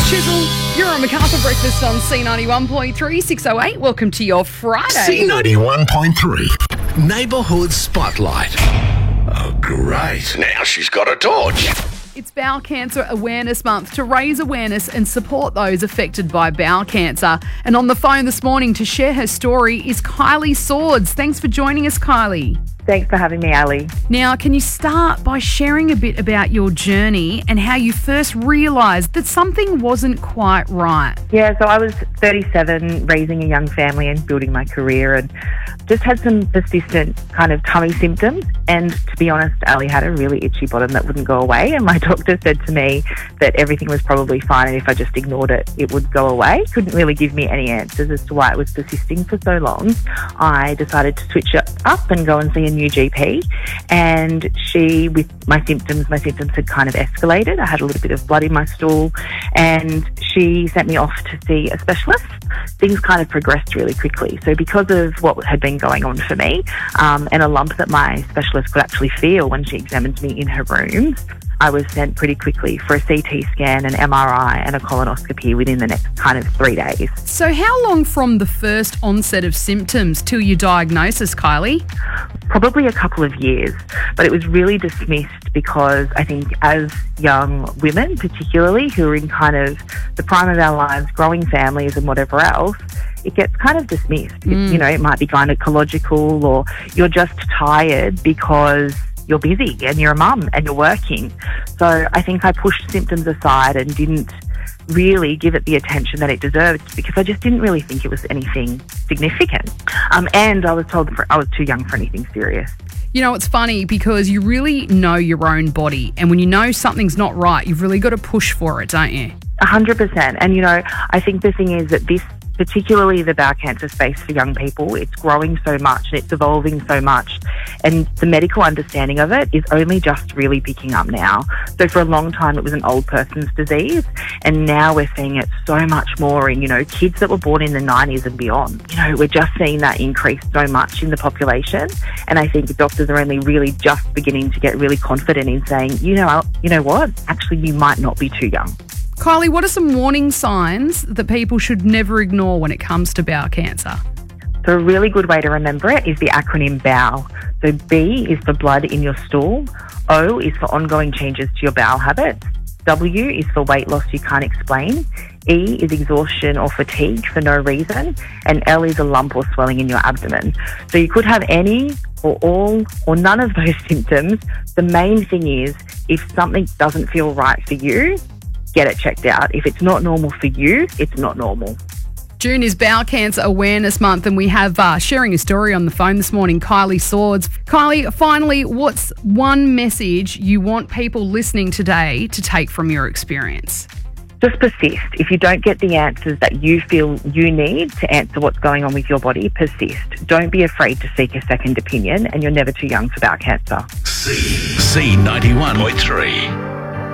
Chisel, you're on MacArthur Breakfast on C91.3, 608. Welcome to your Friday. C91.3 Neighbourhood Spotlight. Oh, great. Now she's got a torch. It's Bowel Cancer Awareness Month to raise awareness and support those affected by bowel cancer. And on the phone this morning to share her story is Kylie Swords. Thanks for joining us, Kylie. Thanks for having me, Ali. Now, can you start by sharing a bit about your journey and how you first realised that something wasn't quite right? Yeah, so I was 37, raising a young family and building my career, and just had some persistent kind of tummy symptoms. And to be honest, Ali, had a really itchy bottom that wouldn't go away. And my doctor said to me that everything was probably fine, and if I just ignored it, it would go away. Couldn't really give me any answers as to why it was persisting for so long. I decided to switch it up and go and see a new GP, and she, with my symptoms had kind of escalated. I had a little bit of blood in my stool, and she sent me off to see a specialist. Things kind of progressed really quickly. So because of what had been going on for me, and a lump that my specialist could actually feel when she examined me in her rooms, I was sent pretty quickly for a CT scan, an MRI and a colonoscopy within the next kind of 3 days. So how long from the first onset of symptoms till your diagnosis, Kylie? Probably a couple of years, but it was really dismissed because I think as young women, particularly who are in kind of the prime of our lives, growing families and whatever else, it gets kind of dismissed. It might be gynecological, or you're just tired because you're busy and you're a mum and you're working. So I think I pushed symptoms aside and didn't really give it the attention that it deserved, because I just didn't really think it was anything significant. And I was told I was too young for anything serious. You know, it's funny because you really know your own body, and when you know something's not right, you've really got to push for it, don't you? 100%. And, I think the thing is that this, particularly the bowel cancer space for young people, it's growing so much and it's evolving so much, and the medical understanding of it is only just really picking up now. So for a long time it was an old person's disease, and now we're seeing it so much more in, kids that were born in the 90s and beyond. We're just seeing that increase so much in the population, and I think doctors are only really just beginning to get really confident in saying, you know what, actually you might not be too young. Kylie, what are some warning signs that people should never ignore when it comes to bowel cancer? So a really good way to remember it is the acronym BOWEL. So B is for blood in your stool, O is for ongoing changes to your bowel habits, W is for weight loss you can't explain, E is exhaustion or fatigue for no reason, and L is a lump or swelling in your abdomen. So you could have any or all or none of those symptoms. The main thing is, if something doesn't feel right for you, get it checked out. If it's not normal for you, it's not normal. June is Bowel Cancer Awareness Month, and we have sharing a story on the phone this morning, Kylie Swords. Kylie, finally, what's one message you want people listening today to take from your experience? Just persist. If you don't get the answers that you feel you need to answer what's going on with your body, persist. Don't be afraid to seek a second opinion, and you're never too young for bowel cancer. C91.3